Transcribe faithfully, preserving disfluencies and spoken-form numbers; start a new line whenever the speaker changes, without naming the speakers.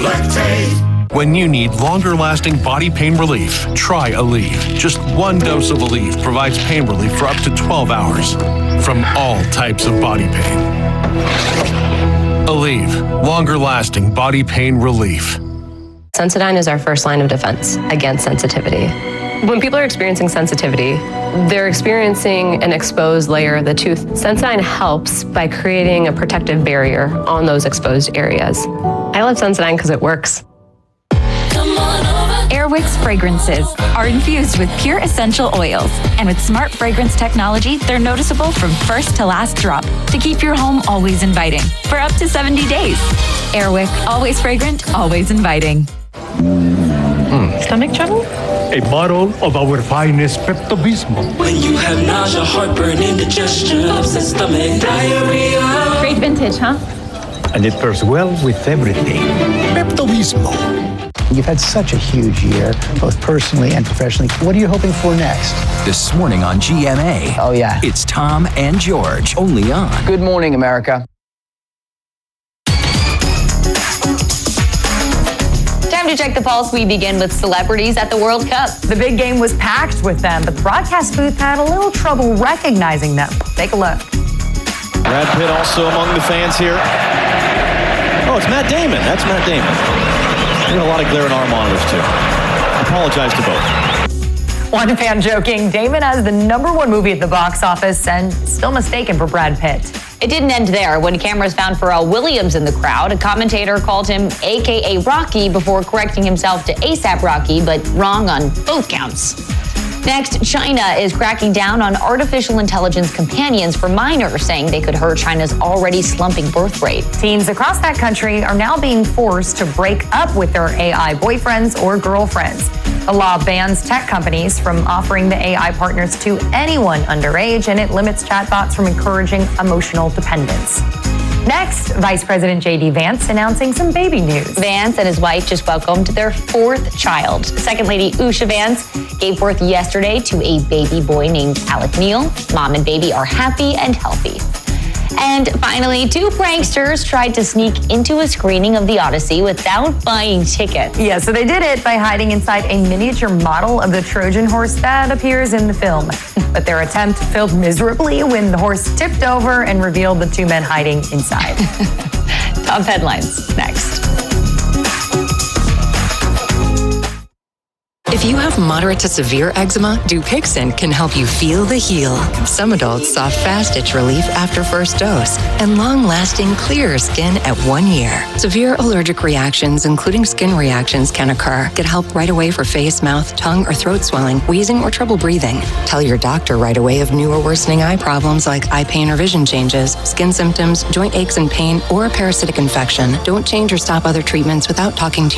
Lactate. When you need longer-lasting body pain relief, try Aleve. Just one dose of Aleve provides pain relief for up to twelve hours from all types of body pain. Aleve, longer-lasting body pain relief.
Sensodyne is our first line of defense against sensitivity. When people are experiencing sensitivity, they're experiencing an exposed layer of the tooth. Sensodyne helps by creating a protective barrier on those exposed areas. I love Sensodyne because it works.
Air Wicks fragrances are infused with pure essential oils, and with smart fragrance technology, they're noticeable from first to last drop to keep your home always inviting for up to seventy days. Air Wick, always fragrant, always inviting.
Mm.
Stomach trouble?
A bottle of our finest Pepto-Bismol.
When you have nausea, heartburn, indigestion, upset stomach, diarrhea.
Great vintage, huh?
And it pairs well with everything. Pepto-Bismol.
You've had such a huge year, both personally and professionally. What are you hoping for next?
This morning on G M A.
Oh, yeah.
It's Tom and George, only on
Good Morning America.
Time to check the pulse. We begin with celebrities at the World Cup.
The big game was packed with them, but the broadcast booth had a little trouble recognizing them. Take a look.
Brad Pitt also among the fans here. Oh, it's Matt Damon. That's Matt Damon. There's a lot of glare in our monitors, too. Apologize to both.
One fan joking, Damon has the number one movie at the box office and still mistaken for Brad Pitt.
It didn't end there. When cameras found Pharrell Williams in the crowd, a commentator called him A K A Rocky before correcting himself to ASAP Rocky, but wrong on both counts. Next, China is cracking down on artificial intelligence companions for minors, saying they could hurt China's already slumping birth rate.
Teens across that country are now being forced to break up with their A I boyfriends or girlfriends. The law bans tech companies from offering the A I partners to anyone underage, and it limits chatbots from encouraging emotional dependence. Next, Vice President J D Vance announcing some baby news.
Vance and his wife just welcomed their fourth child. Second Lady Usha Vance gave birth yesterday to a baby boy named Alec Neal. Mom and baby are happy and healthy. And finally, two pranksters tried to sneak into a screening of The Odyssey without buying tickets.
Yeah, so they did it by hiding inside a miniature model of the Trojan horse that appears in the film. But their attempt failed miserably when the horse tipped over and revealed the two men hiding inside.
Top headlines next.
If you have moderate to severe eczema, Dupixent can help you feel the heal. Some adults saw fast itch relief after first dose and long-lasting clear skin at one year. Severe allergic reactions, including skin reactions, can occur. Get help right away for face, mouth, tongue, or throat swelling, wheezing, or trouble breathing. Tell your doctor right away of new or worsening eye problems like eye pain or vision changes, skin symptoms, joint aches and pain, or a parasitic infection. Don't change or stop other treatments without talking to